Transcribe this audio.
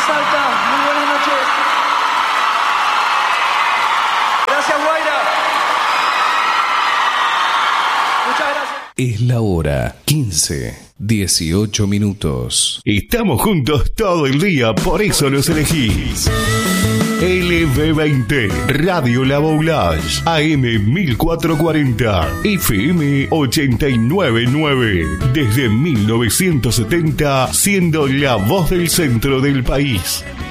Salta. Muy buenas noches. Gracias, Guaira. Muchas gracias. Es la hora 15:18. Estamos juntos todo el día, por eso los elegís. LB20, Radio La Boulage, AM 1440, FM 899. Desde 1970, siendo la voz del centro del país.